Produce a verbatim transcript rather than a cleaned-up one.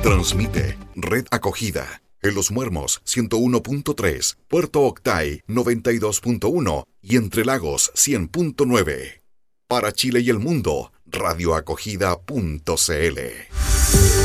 Transmite Red Acogida en Los Muermos ciento uno punto tres, Puerto Octay noventa y dos punto uno y Entre Lagos cien punto nueve. Para Chile y el mundo, radioacogida punto cl.